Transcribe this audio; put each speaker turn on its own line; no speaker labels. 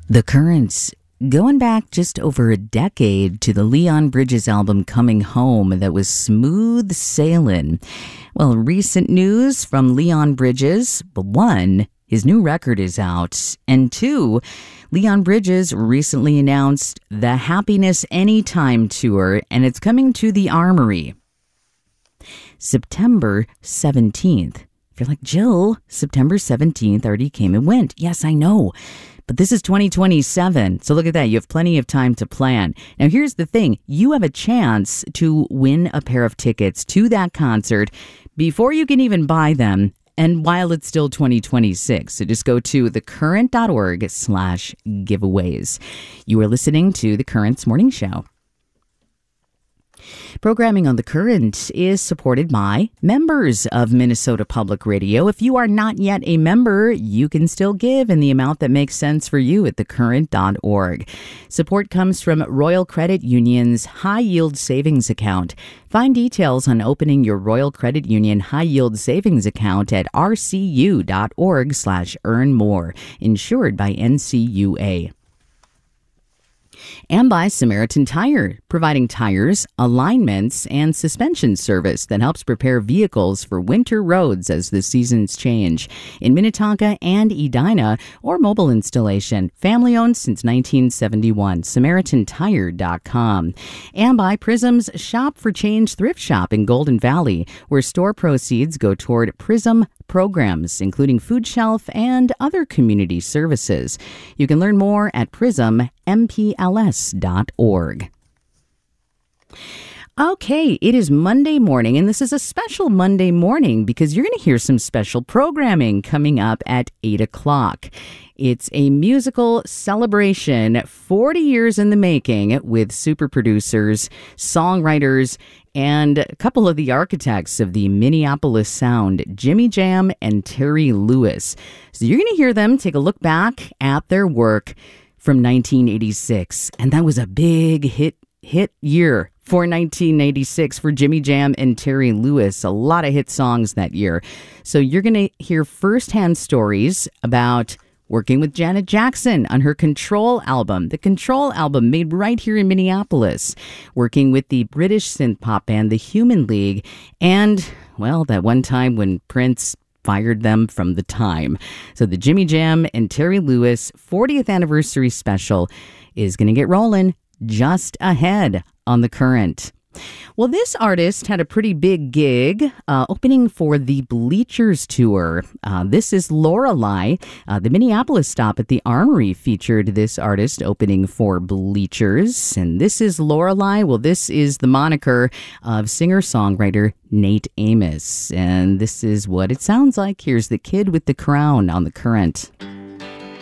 The Currents, going back just over a decade to the Leon Bridges album Coming Home that was smooth sailing. Well, recent news from Leon Bridges, but one, his new record is out, and two, Leon Bridges recently announced the Happiness Anytime Tour, and it's coming to the Armory September 17th. If you're like, Jill, September 17th already came and went. Yes, I know. But this is 2027, so look at that. You have plenty of time to plan. Now, here's the thing. You have a chance to win a pair of tickets to that concert before you can even buy them, and while it's still 2026. So just go to thecurrent.org/giveaways. You are listening to The Currents Morning Show. Programming on The Current is supported by members of Minnesota Public Radio. If you are not yet a member, you can still give in the amount that makes sense for you at thecurrent.org. Support comes from Royal Credit Union's High Yield Savings Account. Find details on opening your Royal Credit Union High Yield Savings Account at rcu.org/earnmore, insured by NCUA. And by Samaritan Tire, providing tires, alignments, and suspension service that helps prepare vehicles for winter roads as the seasons change. In Minnetonka and Edina, or mobile installation, family-owned since 1971, SamaritanTire.com. And by Prism's Shop for Change thrift shop in Golden Valley, where store proceeds go toward Prism programs, including food shelf and other community services. You can learn more at prismmpls.org. Okay, it is Monday morning, and this is a special Monday morning because you're going to hear some special programming coming up at 8 o'clock. It's a musical celebration, 40 years in the making, with super producers, songwriters, and a couple of the architects of the Minneapolis sound, Jimmy Jam and Terry Lewis. So you're going to hear them take a look back at their work from 1986, and that was a big hit year for 1986 for Jimmy Jam and Terry Lewis. A lot of hit songs that year. So you're going to hear firsthand stories about working with Janet Jackson on her Control album, the Control album made right here in Minneapolis, working with the British synth pop band, the Human League, and, well, that one time when Prince fired them from the Time. So the Jimmy Jam and Terry Lewis 40th anniversary special is going to get rolling just ahead on The Current. Well, this artist had a pretty big gig opening for the Bleachers Tour. This is Lorelei. The Minneapolis stop at the Armory featured this artist opening for Bleachers. And this is Lorelei. Well, this is the moniker of singer-songwriter Nate Amos. And this is what it sounds like. Here's the Kid with the Crown on The Current.